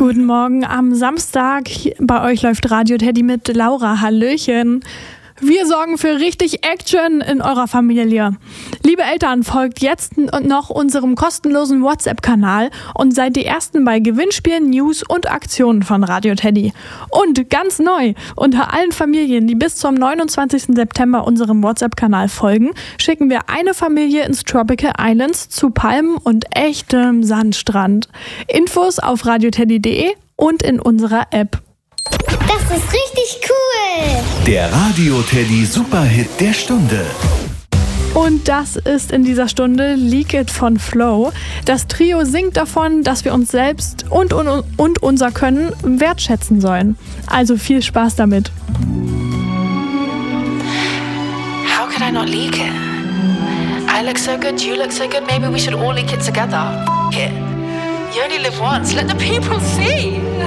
Guten Morgen am Samstag. Bei euch läuft Radio Teddy mit Laura. Hallöchen. Wir sorgen für richtig Action in eurer Familie. Liebe Eltern, folgt jetzt noch unserem kostenlosen WhatsApp-Kanal und seid die Ersten bei Gewinnspielen, News und Aktionen von Radio Teddy. Und ganz neu, unter allen Familien, die bis zum 29. September unserem WhatsApp-Kanal folgen, schicken wir eine Familie ins Tropical Islands zu Palmen und echtem Sandstrand. Infos auf radioteddy.de und in unserer App. Das ist richtig cool! Der Radio Teddy Superhit der Stunde. Und das ist in dieser Stunde Leak It von Flow. Das Trio singt davon, dass wir uns selbst und unser Können wertschätzen sollen. Also viel Spaß damit. How could I not leak it? I look so good, you look so good, maybe we should all leak it together. F*** it. You only live once, let the people see.